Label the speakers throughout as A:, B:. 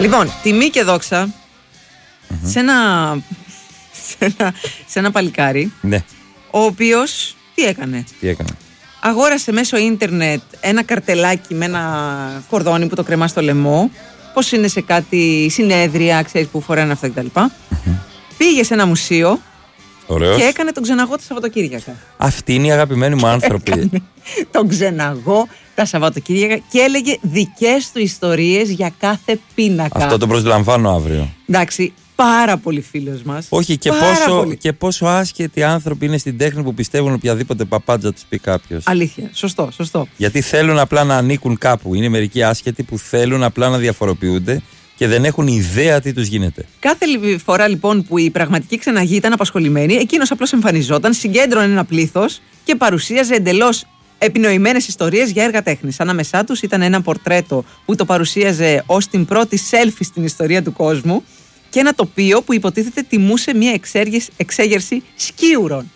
A: Λοιπόν, τιμή και δόξα σε ένα παλικάρι.
B: Ναι.
A: Ο οποίος τι έκανε? Αγόρασε μέσω ίντερνετ ένα καρτελάκι με ένα κορδόνι που το κρεμά στο λαιμό. Πώς είναι σε κάτι συνέδρια, ξέρεις, που φοράνε αυτά κτλ. Πήγε σε ένα μουσείο.
B: Ωραίος.
A: Και έκανε τον ξεναγό τα Σαββατοκύριακα.
B: Αυτοί είναι οι αγαπημένοι μου άνθρωποι.
A: Τον ξεναγό τα Σαββατοκύριακα και έλεγε δικές του ιστορίες για κάθε πίνακα.
B: Αυτό το προσλαμβάνω αύριο.
A: Εντάξει, πάρα πολύ φίλος μας.
B: Όχι, και πόσο άσχετοι άνθρωποι είναι στην τέχνη που πιστεύουν οποιαδήποτε παπάντζα τους πει κάποιος.
A: Αλήθεια, σωστό.
B: Γιατί θέλουν απλά να ανήκουν κάπου. Είναι μερικοί άσχετοι που θέλουν απλά να διαφοροποιούνται και δεν έχουν ιδέα τι τους γίνεται. Κάθε
A: φορά λοιπόν που η πραγματική ξεναγή ήταν απασχολημένη, εκείνος απλώς εμφανιζόταν, συγκέντρωνε ένα πλήθος και παρουσίαζε εντελώς επινοημένες ιστορίες για έργα τέχνης. Ανάμεσά τους ήταν ένα πορτρέτο που το παρουσίαζε ως την πρώτη selfie στην ιστορία του κόσμου και ένα τοπίο που υποτίθεται τιμούσε μια εξέγερση σκίουρων.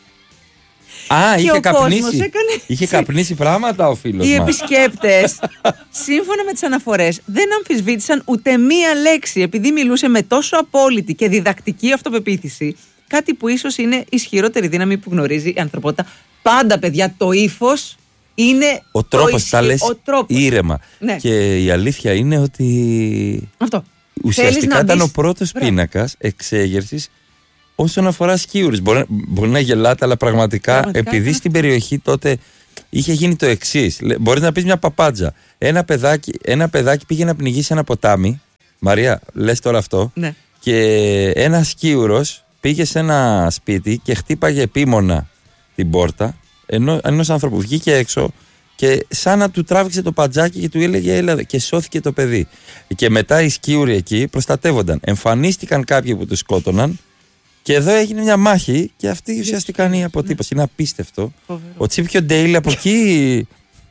B: Είχε καπνίσει πράγματα ο φίλος
A: μας. Οι
B: μας.
A: επισκέπτες, σύμφωνα με τις αναφορές, δεν αμφισβήτησαν ούτε μία λέξη επειδή μιλούσε με τόσο απόλυτη και διδακτική αυτοπεποίθηση. Κάτι που ίσως είναι ισχυρότερη δύναμη που γνωρίζει η ανθρωπότητα. Πάντα, παιδιά, το ύφος είναι
B: ο τρόπος, τα λες ήρεμα.
A: Ναι.
B: Και η αλήθεια είναι ότι
A: αυτό.
B: Ουσιαστικά ήταν ο πρώτος πίνακας εξέγερσης όσον αφορά σκίουρες. Μπορεί να γελάτε, αλλά πραγματικά επειδή στην περιοχή τότε είχε γίνει το εξής. Μπορείς να πεις μια παπάντζα. Ένα παιδάκι πήγε να πνιγεί σε ένα ποτάμι. Μαρία, λες τώρα αυτό.
A: Ναι.
B: Και ένα σκίουρος πήγε σε ένα σπίτι και χτύπαγε επίμονα την πόρτα ενός άνθρωπου. Βγήκε έξω και σαν να του τράβηξε το παντζάκι και του έλεγε έλα, και σώθηκε το παιδί. Και μετά οι σκίουροι εκεί προστατεύονταν. Εμφανίστηκαν κάποιοι που τους σκότωναν. Και εδώ έγινε μια μάχη και αυτή ουσιαστικά είναι η αποτύπωση. Είναι απίστευτο. Ο Τσίπιο Ντέιλ από εκεί.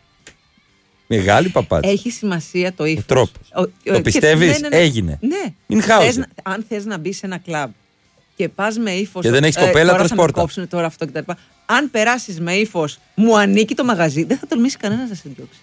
B: Μεγάλη παπάτσα.
A: Έχει σημασία το ύφος.
B: Ο τρόπος. Το πιστεύεις?
A: Ναι.
B: Έγινε.
A: Ναι. Αν θες να μπει σε ένα κλαμπ και πας με ύφος.
B: Και δεν έχεις κοπέλα, τρως πόρτα.
A: Θα κόψουν τώρα αυτό κτλ. Αν περάσεις με ύφος, μου ανήκει το μαγαζί, δεν θα τολμήσει κανένας να σε διώξει.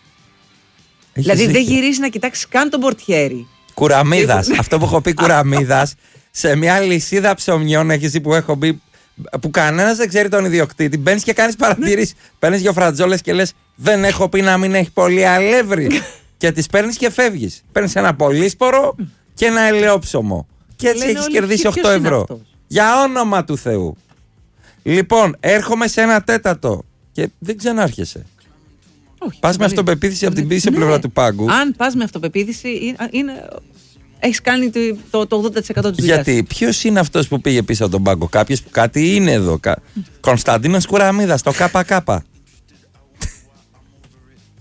A: Δηλαδή δεν γυρίσει να κοιτάξει καν τον πορτιέρι.
B: Κουραμίδας. Αυτό που έχω πει κουραμίδας. Σε μια λυσίδα ψωμιών έχεις που έχω μπει, που κανένας δεν ξέρει τον ιδιοκτήτη. Μπαίνεις και κάνεις παρατηρήσεις. Παίρνεις δύο φρατζόλες και λες δεν έχω πει να μην έχει πολύ αλεύρι. Και τις παίρνεις και φεύγεις. Παίρνεις ένα πολύσπορο και ένα ελαιόψωμο. Και έτσι έχεις κερδίσει 8 ευρώ. Για όνομα του Θεού. Λοιπόν, έρχομαι σε ένα τέταρτο και δεν ξανάρχεσαι. Πας με αυτοπεποίθηση από την πίσω πλευρά του πάγκου.
A: Αν πας με αυτοπεποίθηση, έχεις κάνει το 80% της δουλειάς.
B: Γιατί ποιος είναι αυτός που πήγε πίσω από τον πάγκο? Κάποιος που κάτι είναι εδώ. Κωνσταντίνος Κουραμίδας, το ΚΚ.